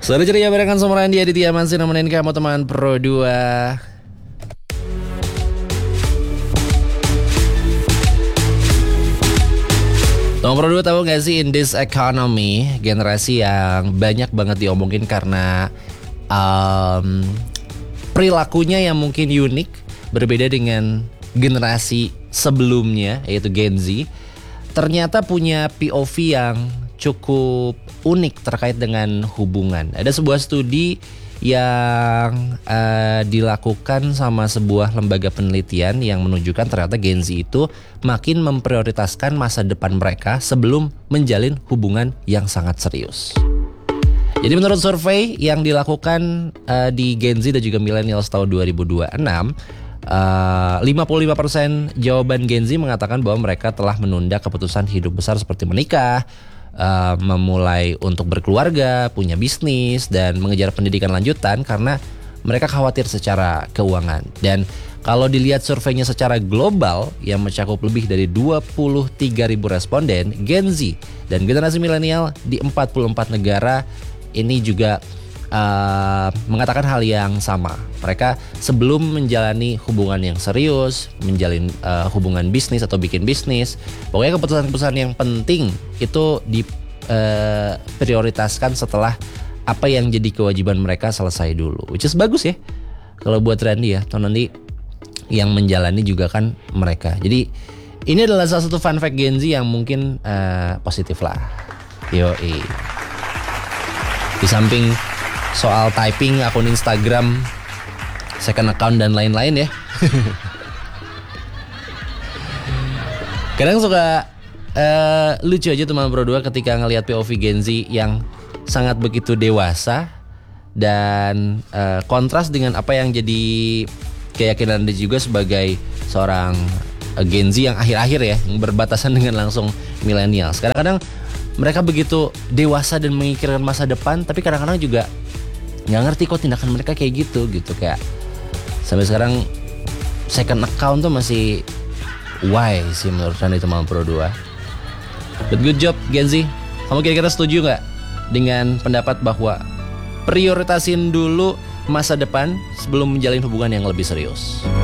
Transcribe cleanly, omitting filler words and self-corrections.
Sore ceria barengan sama Randy Aditya masih nemenin kamu teman Pro 2. Teman Pro 2 tahu gak sih, in this economy, generasi yang banyak banget diomongin karena perilakunya yang mungkin unik, berbeda dengan generasi sebelumnya yaitu Gen Z, ternyata punya POV yang cukup unik terkait dengan hubungan. Ada sebuah studi yang dilakukan sama sebuah lembaga penelitian yang menunjukkan ternyata Gen Z itu makin memprioritaskan masa depan mereka sebelum menjalin hubungan yang sangat serius. Jadi menurut survei yang dilakukan di Gen Z dan juga Millennials tahun 2026, 55% jawaban Gen Z mengatakan bahwa mereka telah menunda keputusan hidup besar seperti menikah, memulai untuk berkeluarga, punya bisnis, dan mengejar pendidikan lanjutan karena mereka khawatir secara keuangan. Dan kalau dilihat surveinya secara global yang mencakup lebih dari 23.000 responden, Gen Z dan generasi milenial di 44 negara ini juga mengatakan hal yang sama. Mereka sebelum menjalani hubungan yang serius, menjalin hubungan bisnis atau bikin bisnis, pokoknya keputusan-keputusan yang penting itu diprioritaskan setelah apa yang jadi kewajiban mereka selesai dulu. Which is bagus ya kalau buat Randy ya, atau nanti yang menjalani juga kan mereka. Jadi ini adalah salah satu fun fact Gen Z yang mungkin positif lah. Yoi. Di samping soal typing akun Instagram, second account dan lain-lain ya. Kadang suka lucu aja teman Pro 2 ketika ngelihat POV Gen Z yang sangat begitu dewasa dan kontras dengan apa yang jadi keyakinan Anda juga sebagai seorang Gen Z yang akhir-akhir ya, yang berbatasan dengan langsung millennials. Kadang-kadang mereka begitu dewasa dan memikirkan masa depan, tapi kadang-kadang juga nggak ngerti kok tindakan mereka kayak gitu kayak sampai sekarang second account tuh masih why sih menurut Anda teman Pro 2. But good job Gen Z. Kamu kira-kira setuju nggak dengan pendapat bahwa prioritasin dulu masa depan sebelum menjalin hubungan yang lebih serius?